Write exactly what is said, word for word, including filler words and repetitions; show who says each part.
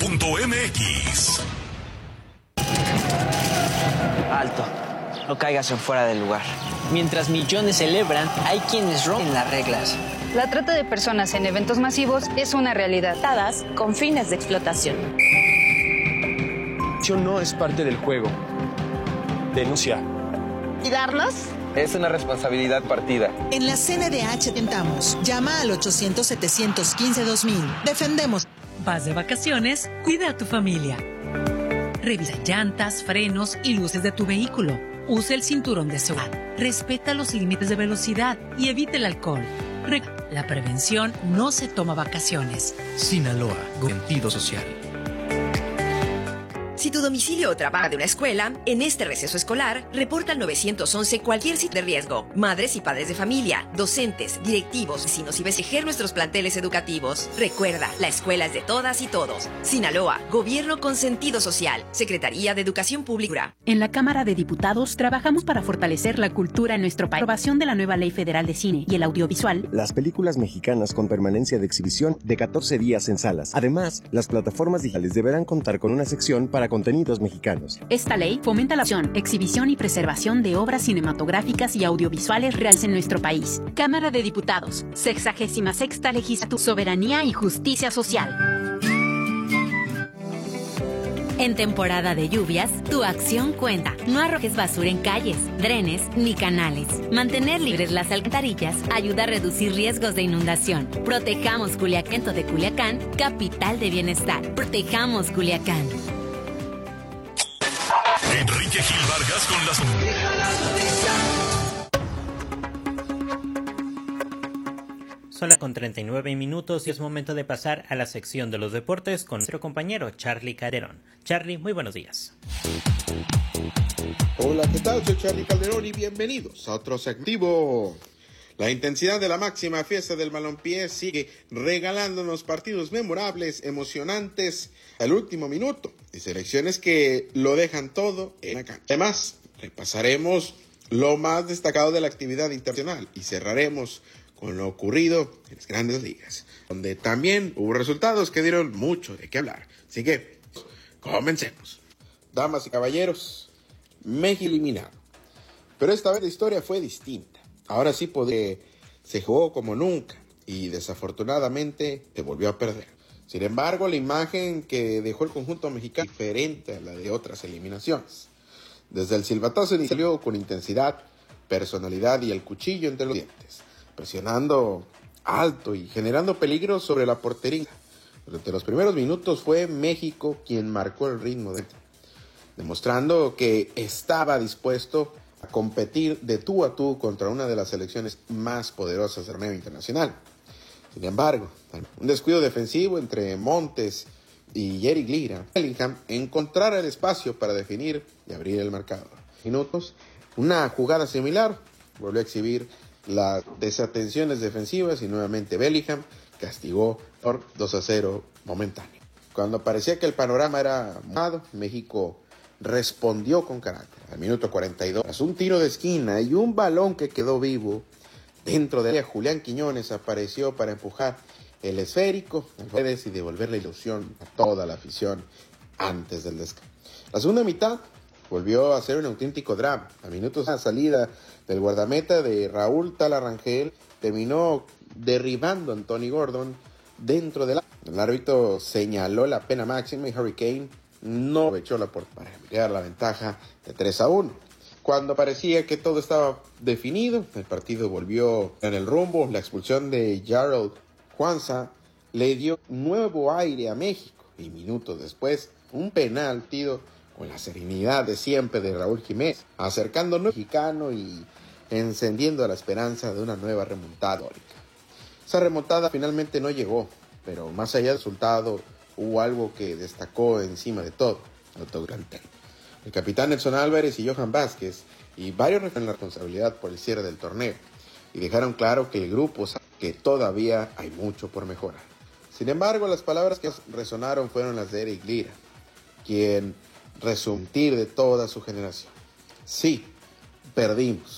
Speaker 1: punto m x.
Speaker 2: Alto, no caigas en fuera del lugar. Mientras millones celebran, hay quienes rompen las reglas.
Speaker 3: La trata de personas en eventos masivos es una realidad.
Speaker 4: Dadas con fines de explotación.
Speaker 5: No es parte del juego. Denuncia.
Speaker 6: ¿Cuidarnos?
Speaker 7: Es una responsabilidad partida.
Speaker 8: En la C N D H tentamos. Llama al ochocientos, setecientos quince, dos mil. Defendemos.
Speaker 9: Vas de vacaciones, cuida a tu familia. Revisa llantas, frenos y luces de tu vehículo. Usa el cinturón de seguridad. Respeta los límites de velocidad y evite el alcohol. La prevención no se toma vacaciones.
Speaker 10: Sinaloa, sentido social.
Speaker 11: Si tu domicilio o trabaja de una escuela, en este receso escolar, reporta al nueve once cualquier sitio de riesgo. Madres y padres de familia, docentes, directivos, vecinos y vecinos, nuestros planteles educativos. Recuerda, la escuela es de todas y todos. Sinaloa, Gobierno con sentido social. Secretaría de Educación Pública.
Speaker 12: En la Cámara de Diputados trabajamos para fortalecer la cultura en nuestro país. Aprobación de la nueva Ley Federal de Cine y el Audiovisual.
Speaker 13: Las películas mexicanas con permanencia de exhibición de catorce días en salas. Además, las plataformas digitales deberán contar con una sección para contenidos mexicanos.
Speaker 12: Esta ley fomenta la acción, exhibición y preservación de obras cinematográficas y audiovisuales reales en nuestro país. Cámara de Diputados, sexagésima sexta legislatura, soberanía y justicia social.
Speaker 14: En temporada de lluvias, tu acción cuenta. No arrojes basura en calles, drenes ni canales. Mantener libres las alcantarillas ayuda a reducir riesgos de inundación. Protejamos Culiacán de Culiacán, capital de bienestar. Protejamos Culiacán.
Speaker 1: Enrique Gil Vargas con las...
Speaker 15: Son las con treinta y nueve minutos y es momento de pasar a la sección de los deportes con nuestro compañero Charlie Calderón. Charlie, muy buenos días.
Speaker 16: Hola, ¿qué tal? Soy Charlie Calderón y bienvenidos a otro segmento. La intensidad de la máxima fiesta del balompié sigue regalándonos partidos memorables, emocionantes al último minuto y selecciones que lo dejan todo en la cancha. Además, repasaremos lo más destacado de la actividad internacional y cerraremos con lo ocurrido en las grandes ligas, donde también hubo resultados que dieron mucho de qué hablar. Así que, comencemos. Damas y caballeros, México eliminado. Pero esta vez la historia fue distinta. Ahora sí podría, se jugó como nunca y desafortunadamente se volvió a perder. Sin embargo, la imagen que dejó el conjunto mexicano es diferente a la de otras eliminaciones. Desde el silbatazo inició con intensidad, personalidad y el cuchillo entre los dientes, presionando alto y generando peligro sobre la portería. Durante los primeros minutos fue México quien marcó el ritmo, de, demostrando que estaba dispuesto a competir de tú a tú contra una de las selecciones más poderosas del torneo internacional. Sin embargo, un descuido defensivo entre Montes y Eric Lira, Bellingham encontrara el espacio para definir y abrir el marcador. Minutos, una jugada similar volvió a exhibir las desatenciones defensivas y nuevamente Bellingham castigó por dos a cero momentáneo. Cuando parecía que el panorama era mojado, México respondió con carácter. Al minuto cuarenta y dos, tras un tiro de esquina y un balón que quedó vivo dentro de ella, Julián Quiñones apareció para empujar el esférico al redes y devolver la ilusión a toda la afición antes del descanso. La segunda mitad volvió a ser un auténtico drama. A minutos de la salida del guardameta de Raúl Talarrangel, terminó derribando a Anthony Gordon dentro de la... El árbitro señaló la pena máxima y Harry Kane no aprovechó la oportunidad para ampliar la ventaja de tres a uno. Cuando parecía que todo estaba definido, el partido volvió en el rumbo. La expulsión de Gerald Juanza le dio nuevo aire a México y minutos después un penal tido con la serenidad de siempre de Raúl Jiménez, acercándonos al mexicano y encendiendo la esperanza de una nueva remontada. Esa remontada finalmente no llegó, pero más allá del resultado hubo algo que destacó encima de todo, el plantel. El capitán Nelson Álvarez y Johan Vázquez y varios refieren la responsabilidad por el cierre del torneo y dejaron claro que el grupo sabe que todavía hay mucho por mejorar. Sin embargo, las palabras que resonaron fueron las de Eric Lira, quien resumió de toda su generación. Sí, perdimos,